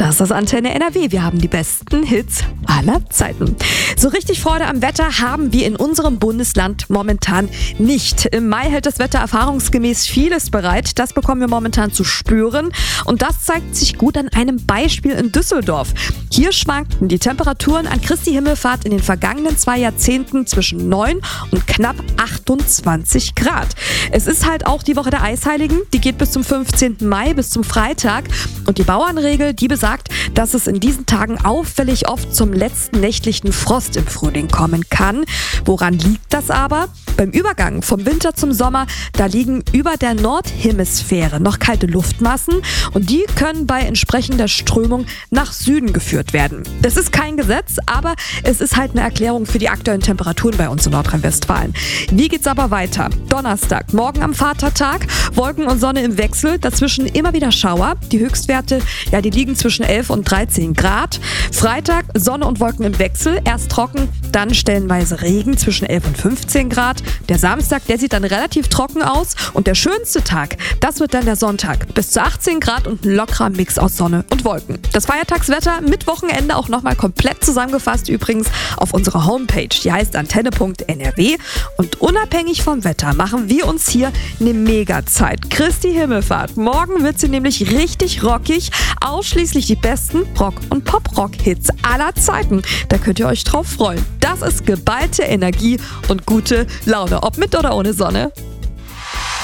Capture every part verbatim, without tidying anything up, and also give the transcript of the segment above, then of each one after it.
Das ist Antenne N R W. Wir haben die besten Hits aller Zeiten. So richtig Freude am Wetter haben wir in unserem Bundesland momentan nicht. Im Mai hält das Wetter erfahrungsgemäß vieles bereit. Das bekommen wir momentan zu spüren. Und das zeigt sich gut an einem Beispiel in Düsseldorf. Hier schwankten die Temperaturen an Christi Himmelfahrt in den vergangenen zwei Jahrzehnten zwischen neun und knapp achtundzwanzig Grad. Es ist halt auch die Woche der Eisheiligen. Die geht bis zum fünfzehnten Mai, bis zum Freitag. Und die Bauernregel, die besagt, dass es in diesen Tagen auffällig oft zum letzten nächtlichen Frost im Frühling kommen kann. Woran liegt das aber? Beim Übergang vom Winter zum Sommer, da liegen über der Nordhemisphäre noch kalte Luftmassen und die können bei entsprechender Strömung nach Süden geführt werden. Das ist kein Gesetz, aber es ist halt eine Erklärung für die aktuellen Temperaturen bei uns in Nordrhein-Westfalen. Wie geht's aber weiter? Donnerstag, morgen am Vatertag, Wolken und Sonne im Wechsel, dazwischen immer wieder Schauer. Die Höchstwerte, ja, die liegen zwischen elf und dreizehn Grad. Freitag, Sonne und Wolken im Wechsel, erst trocken, dann stellenweise Regen zwischen elf und fünfzehn Grad. Der Samstag, der sieht dann relativ trocken aus und der schönste Tag, das wird dann der Sonntag. Bis zu achtzehn Grad und ein lockerer Mix aus Sonne und Wolken. Das Feiertagswetter mit Wochenende auch nochmal komplett zusammengefasst übrigens auf unserer Homepage. Die heißt antenne punkt n r w und unabhängig vom Wetter machen wir uns hier eine Mega-Zeit. Christi Himmelfahrt. Morgen wird sie nämlich richtig rockig. Ausschließlich die besten Rock- und Pop-Rock-Hits aller Zeiten. Da könnt ihr euch drauf freuen. Das ist geballte Energie und gute Laune, ob mit oder ohne Sonne.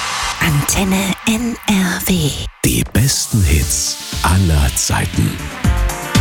Antenne N R W. Die besten Hits aller Zeiten.